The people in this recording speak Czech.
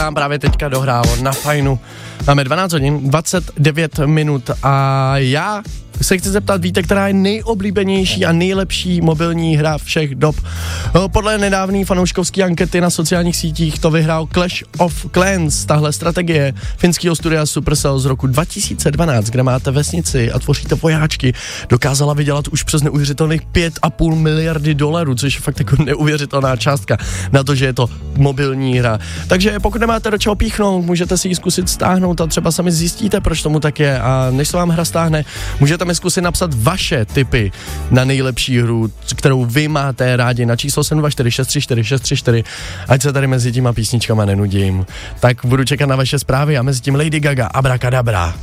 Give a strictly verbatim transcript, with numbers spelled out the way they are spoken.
nám právě teďka dohrálo na Fajnu. Máme dvanáct hodin, dvacet devět minut a já se chci zeptat, víte, která je nejoblíbenější a nejlepší mobilní hra všech dob? Podle nedávné fanouškovské ankety na sociálních sítích to vyhrál Clash of Clans, tahle strategie finského studia Supercell z roku dva tisíce dvanáct, kde máte vesnici a tvoříte vojáčky, dokázala vydělat už přes neuvěřitelných pět a půl miliardy dolarů, což je fakt jako neuvěřitelná částka na to, že je to mobilní hra. Takže pokud nemáte do čeho píchnout, můžete si ji zkusit stáhnout a třeba sami zjistíte, proč tomu tak je, a než se vám hra stáhne, můžete mi zkusit napsat vaše tipy na nejlepší hru, kterou vy máte rádi, na číslo sedm dva čtyři šest tři čtyři šest tři čtyři, ať se tady mezi těma písničkama nenudím. Tak budu čekat na vaše zprávy a mezi tím Lady Gaga, Abracadabra.